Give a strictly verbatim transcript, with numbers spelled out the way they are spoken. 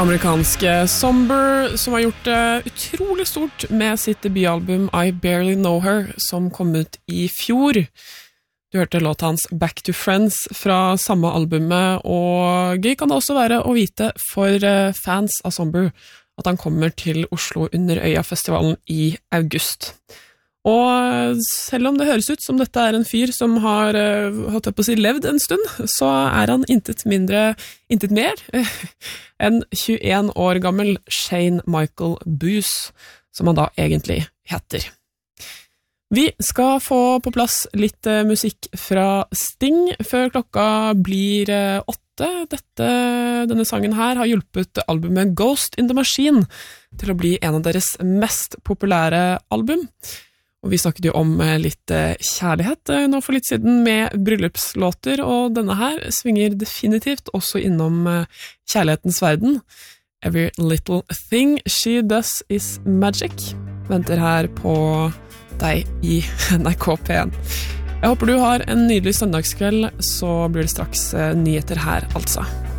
Amerikanske Somber, som har gjort det utrolig stort med sitt debutalbum I Barely Know Her, som kom ut i fjor. Du hørte låta hans Back to Friends fra samme albumet, og gøy kan det også være å vite for fans av Somber at han kommer til Oslo under Øya-festivalen i august. Og selv om det høres ut som dette er en fyr som har holdt jeg på å si, levd en stund, så er han intet mindre, intet mer enn tjueen år gammel Shane Michael Boose, som han da egentlig heter. Vi skal få på plass litt musikk fra Sting før klokka blir åtte. Dette, denne sangen her har hjulpet albumet Ghost in the Machine til å bli en av deres mest populære album. Og vi snakket jo om litt kjærlighet nå for litt siden med bryllupslåter, og denne her svinger definitivt også innom kjærlighetens verden. Every little thing she does is magic. Venter her på deg i N R K P en. Jeg håper du har en nydelig søndagskveld, så blir det straks nyheter her altså.